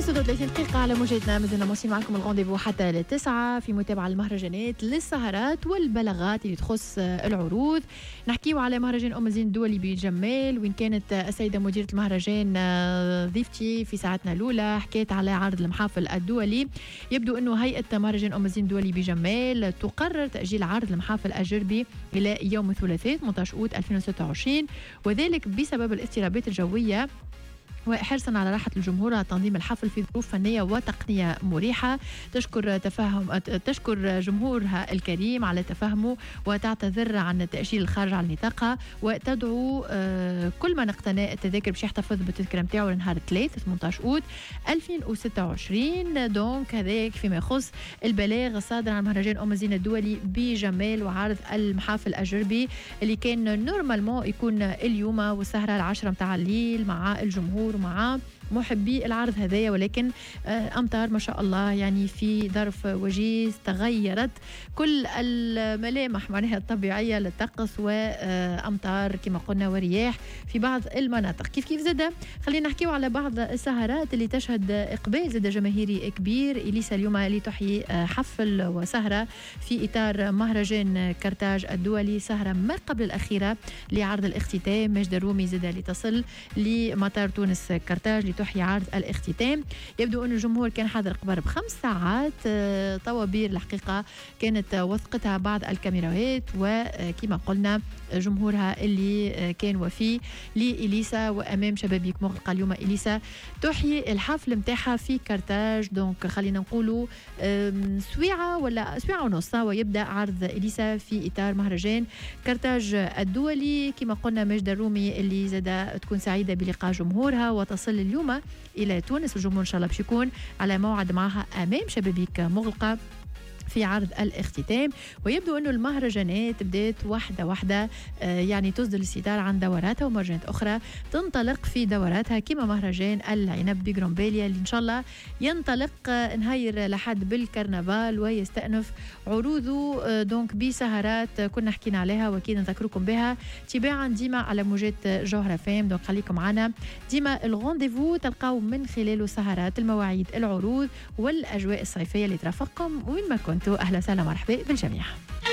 35 دقيقة على موجتنا، مازلنا موصلين معكم الغونديفو حتى ل9 في متابعة المهرجانات للسهرات والبلاغات اللي تخص العروض. نحكيو على مهرجان أم الزين الدولي بجمال، وين كانت السيدة مديرة المهرجان ضيفتي في ساعتنا الأولى، حكيت على عرض المحافل الدولي. يبدو أنه هيئة مهرجان أم الزين الدولي بجمال تقرر تأجيل عرض المحافل الجربي إلى يوم الثلاثاء 18 أوت 2026، وذلك بسبب الاضطرابات الجوية وحرصا على راحة الجمهور على تنظيم الحفل في ظروف فنية وتقنية مريحة. تشكر جمهورها الكريم على تفهمه وتعتذر عن التأجيل الخارج عن نطاقها، وتدعو كل من اقتنى التذاكر باش يحتفظ بالتذكرة نتاعو لنهار 3 18 أوت 2026. دونك هذاك فيما يخص البلاغ الصادر عن مهرجان أم الزين الدولي بجمال وعرض المحافل الجربي اللي كان نورمالمون يكون اليوم والسهرة 10 متاع الليل مع الجمهور ومع محبي العرض هذايا، ولكن أمطار ما شاء الله يعني في ظرف وجيز تغيرت كل الملامح معناها الطبيعية للطقس، وأمطار كما قلنا ورياح في بعض المناطق. كيف زاد خلينا نحكيو على بعض السهرات اللي تشهد إقبال زاد جماهيري كبير. إليسا اليوم اللي تحيي حفل وسهرة في إطار مهرجان كرتاج الدولي، سهرة ما قبل الأخيرة لعرض الاختتام. مجد الرومي زاد لتصل لمطار تونس كرتاج تحيي عرض الاختتام. يبدو أن الجمهور كان حاضر قبل ب5 ساعات، طوابير الحقيقة كانت وثقتها بعض الكاميرات، وكما قلنا جمهورها اللي كان وفي لإليسا وأمام شبابيك مغلقة. اليوم إليسا تحيي الحفل متاعها في كرتاج، دونك خلينا نقولوا سويعة ولا سويعة ونص ويبدأ عرض إليسا في إطار مهرجان كرتاج الدولي. كما قلنا مجد الرومي اللي زاد تكون سعيدة بلقاء جمهورها وتصل اليوم إلى تونس، الجمهور إن شاء الله باش يكون على موعد معها أمام شبابيك مغلقة في عرض الاختتام. ويبدو أنه المهرجانات بدأت واحدة يعني تصدر الستار عن دوراتها، ومهرجانات أخرى تنطلق في دوراتها كما مهرجان العنب بجرومبيليا اللي إن شاء الله ينطلق نهاير لحد بالكرنفال ويستأنف عروضه دونك بسهرات كنا حكينا عليها وأكيد نذكركم بها تباعا ديما على موجات جوهرة فام. دونك خليكم معنا ديما، الغونديفو تلقاو من خلاله سهرات، المواعيد، العروض والأجواء الصيفية اللي ترافقكم وين ما كنتوا. أهلا وسهلا مرحبا بالجميع.